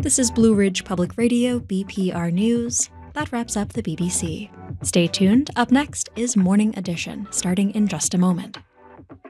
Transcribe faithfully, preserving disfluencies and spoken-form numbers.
This is Blue Ridge Public Radio, B P R News. That wraps up the B B C. Stay tuned. Up next is Morning Edition, starting in just a moment.